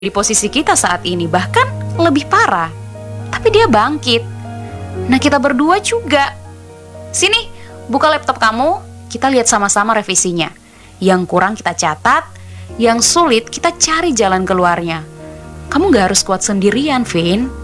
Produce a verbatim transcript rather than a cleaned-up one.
di posisi kita saat ini, bahkan lebih parah. Tapi dia bangkit. Nah, kita berdua juga. Sini, buka laptop kamu, kita lihat sama-sama revisinya. Yang kurang kita catat, yang sulit kita cari jalan keluarnya. Kamu gak harus kuat sendirian, Vin.